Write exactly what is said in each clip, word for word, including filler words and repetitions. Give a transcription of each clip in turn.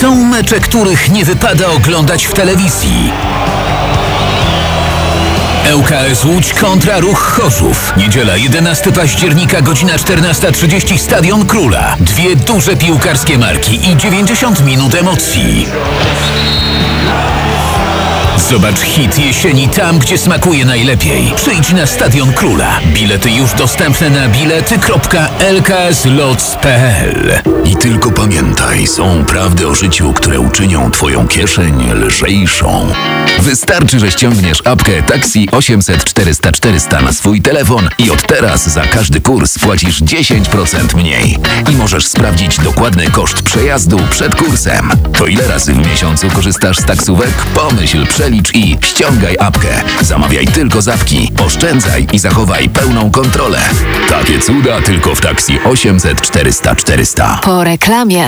Są mecze, których nie wypada oglądać w telewizji. ŁKS Łódź kontra Ruch Chorzów. Niedziela jedenastego października, godzina czternasta trzydzieści, Stadion Króla. Dwie duże piłkarskie marki i dziewięćdziesiąt minut emocji. Zobacz hit jesieni tam, gdzie smakuje najlepiej. Przyjdź na Stadion Króla. Bilety już dostępne na bilety kropka l k s lots kropka p l. I tylko pamiętaj, są prawdy o życiu, które uczynią twoją kieszeń lżejszą. Wystarczy, że ściągniesz apkę Taxi osiemset czterysta czterysta na swój telefon i od teraz za każdy kurs płacisz dziesięć procent mniej. I możesz sprawdzić dokładny koszt przejazdu przed kursem. To ile razy w miesiącu korzystasz z taksówek? Pomyśl, przelicz i ściągaj apkę. Zamawiaj tylko z apki, oszczędzaj i zachowaj pełną kontrolę. Takie cuda tylko w Taxi osiemset czterysta czterysta. Po reklamie.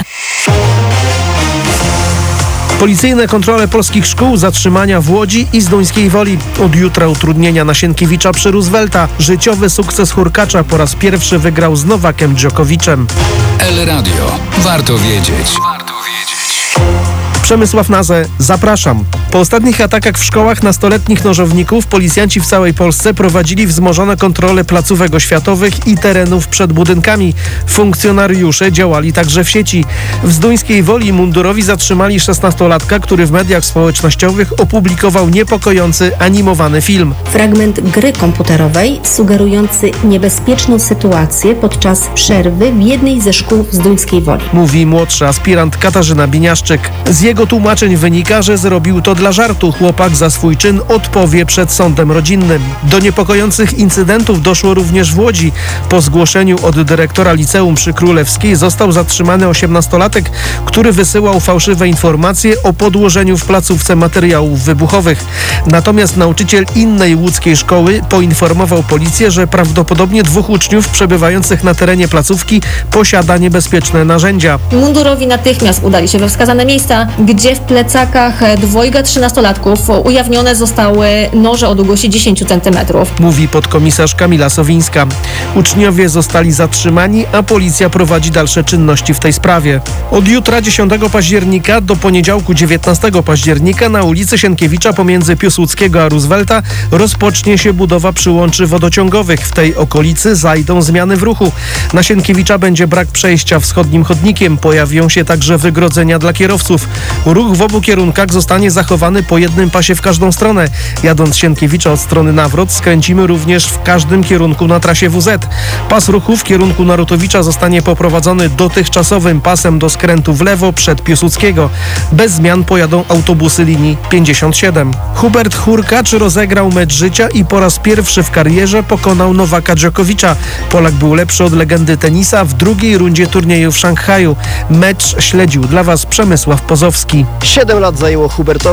Policyjne kontrole polskich szkół, zatrzymania w Łodzi i Zduńskiej Woli. Od jutra utrudnienia na Sienkiewicza przy Roosevelta. Życiowy sukces Hurkacza po raz pierwszy wygrał z Nowakiem Dżokowiczem. El Radio. Warto wiedzieć. Warto wiedzieć. Przemysław Nazę, zapraszam. Po ostatnich atakach w szkołach nastoletnich nożowników policjanci w całej Polsce prowadzili wzmożone kontrole placówek oświatowych i terenów przed budynkami. Funkcjonariusze działali także w sieci. W Zduńskiej Woli mundurowi zatrzymali szesnastolatka, który w mediach społecznościowych opublikował niepokojący animowany film. Fragment gry komputerowej sugerujący niebezpieczną sytuację podczas przerwy w jednej ze szkół w Zduńskiej Woli. Mówi młodszy aspirant Katarzyna Biniaszczyk. Z jego tłumaczeń wynika, że zrobił to dla żartu. Chłopak za swój czyn odpowie przed sądem rodzinnym. Do niepokojących incydentów doszło również w Łodzi. Po zgłoszeniu od dyrektora liceum przy Królewskiej został zatrzymany osiemnastolatek, który wysyłał fałszywe informacje o podłożeniu w placówce materiałów wybuchowych. Natomiast nauczyciel innej łódzkiej szkoły poinformował policję, że prawdopodobnie dwóch uczniów przebywających na terenie placówki posiada niebezpieczne narzędzia. Mundurowi natychmiast udali się we wskazane miejsca, gdzie w plecakach dwojga trzynastolatków ujawnione zostały noże o długości dziesięć centymetrów. Mówi podkomisarz Kamila Sowińska. Uczniowie zostali zatrzymani, a policja prowadzi dalsze czynności w tej sprawie. Od jutra dziesiątego października do poniedziałku dziewiętnastego października na ulicy Sienkiewicza pomiędzy Piłsudskiego a Roosevelta rozpocznie się budowa przyłączy wodociągowych. W tej okolicy zajdą zmiany w ruchu. Na Sienkiewicza będzie brak przejścia wschodnim chodnikiem. Pojawią się także wygrodzenia dla kierowców. Ruch w obu kierunkach zostanie zachowany po jednym pasie w każdą stronę. Jadąc z Sienkiewicza od strony Nawrot skręcimy również w każdym kierunku na trasie W Z. Pas ruchu w kierunku Narutowicza zostanie poprowadzony dotychczasowym pasem do skrętu w lewo przed Piłsudskiego. Bez zmian pojadą autobusy linii pięćdziesiąt siedem. Hubert Hurkacz rozegrał mecz życia i po raz pierwszy w karierze pokonał Nowaka Dżokowicza. Polak był lepszy od legendy tenisa w drugiej rundzie turnieju w Szanghaju. Mecz śledził dla Was Przemysław Pozowski. Siedem lat zajęło Hubertowi